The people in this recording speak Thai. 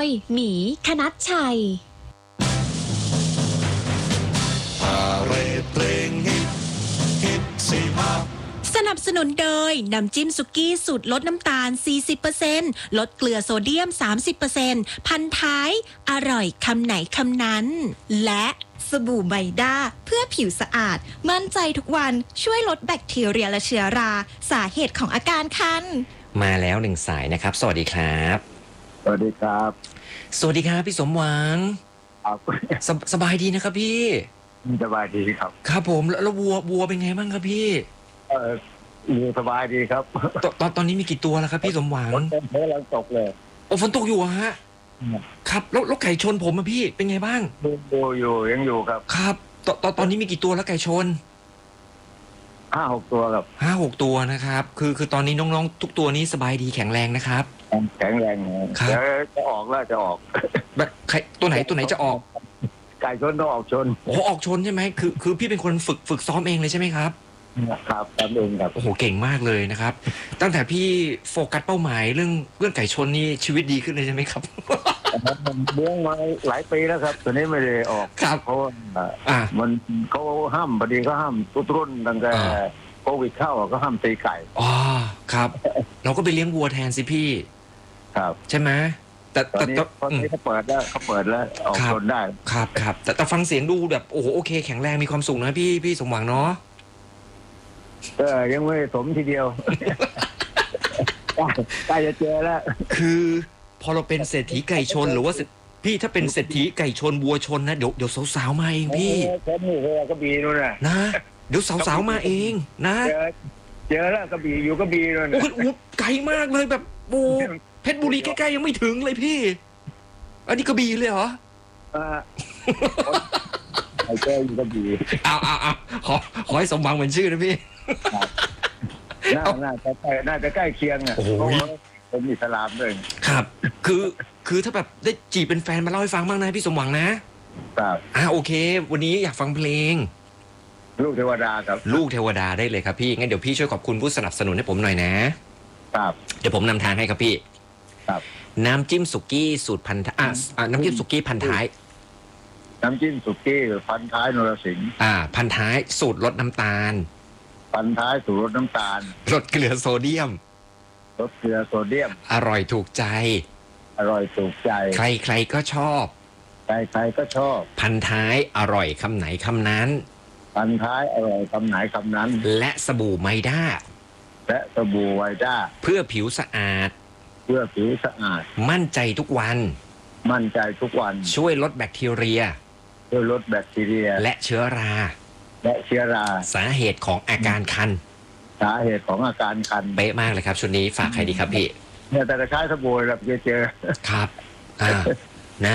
หมีคณัชชัยสนับสนุนโดยน้ำจิ้มสุกี้สูตรลดน้ำตาล 40% ลดเกลือโซเดียม 30% พันท้ายอร่อยคำไหนคำนั้นและสบู่ไบด้าเพื่อผิวสะอาดมั่นใจทุกวันช่วยลดแบคทีเรียและเชื้อราสาเหตุของอาการคันมาแล้วหนึ่งสายนะครับสวัสดีครับสวัสดีครับสวัสดีครับพี่สมหวังสบายดีนะครับพี่สบายดีครับครับผมแล้ววัวเป็นไงบ้างครับพี่สบายดีครับตอนนี้มีกี่ตัวแล้วครับพี่สมหวังฝนกำลังตกเลยโอ้ฝนตกอยู่ฮะครับแล้วไก่ชนผมอะพี่เป็นไงบ้างดูอยู่ยังอยู่ครับครับตอนนี้มีกี่ตัวแล้วไก่ชน 5-6 ตัวครับ 5-6 ตัวนะครับคือตอนนี้น้องๆทุกตัวนี้สบายดีแข็งแรงนะครับแข็งแรงครับจะออกแล้วจะออกแบบตัวไหนจะออกไก่ชนต้องออกชนโอ้ออกชนใช่ไหมคือพี่เป็นคนฝึกซ้อมเองเลยใช่ไหมครับครับทำเองครับโอ้โหเก่งมากเลยนะครับตั้งแต่พี่โฟกัสเป้าหมายเรื่องไก่ชนนี่ชีวิตดีขึ้นเลยใช่ไหมครับเลี้ยงมาหลายปีแล้วครับตอนนี้ไม่ได้ออกครับเพราะมันเขาห้ามพอดีก็ห้ามทุกรุ่นตั้งแต่โควิดเข้าก็ห้ามตีไก่อ๋อครับเราก็ไปเลี้ยงวัวแทนสิพี่ครับใช่ไหมแต่ตอนนี้เขาเปิดแล้วออกชนได้ครับแต่ฟังเสียงดูแบบโอ้โหโอเคแข็งแรงมีความสุขนะพี่สมหวังเนาะยังไม่สมทีเดียวใกล้จะเจอแล้วคือพอเราเป็นเศรษฐีไก่ชนหรือว่าพี่ถ้าเป็นเศรษฐีไก่ชนวัวชนนะเดี๋ยวสาวๆมาเองพี่แค่นี้ก็บีนู่นนะเดี๋ยวสาวๆมาเองนะเจอแล้วก็บีอยู่ก็บีนู่นโอ้โหไกลมากเลยแบบโอ้เพชรบุรีใกล้ๆยังไม่ถึงเลยพี่อันนี้กระบี่เลยเหรอไอ้แก้อยู่กระบี่เอาขอให้สมหวังเหมือนชื่อนะพี่น่าจะใกล้เคียงอ่ะเพราะว่าผมอิสลามด้วยครับคือถ้าแบบได้จีบเป็นแฟนมาเล่าให้ฟังบ้างนะพี่สมหวังนะครับโอเควันนี้อยากฟังเพลงลูกเทวดาครับลูกเทวดาได้เลยครับพี่งั้นเดี๋ยวพี่ช่วยขอบคุณผู้สนับสนุนให้ผมหน่อยนะครับเดี๋ยวผมนำทางให้ครับพี่ครับน้ำจิ้มสุกี้สูตรพันน้ำจิ้มสุกี้พันท้ายน้ำจิ้มสุกี้พันท้ายนรสิงห์พันท้ายสูตรลดน้ำตาลพันท้ายสูตรลดน้ำตาลลดเกลือโซเดียมอร่อยถูกใจใครๆก็ชอบพันท้ายอร่อยคำไหนคำนั้นพันท้ายอร่อยคำไหนคำนั้นและสบู่ไมด้าเพื่อผิวสะอาดมั่นใจทุกวันช่วยลดแบคทีเรียและเชื้อราสาเหตุของอาการคันเป๊ะมากเลยครับชุดนี้ฝากใครดีครับพี่เนี่ยแต่จะใช้สบู่แบบเจอครับ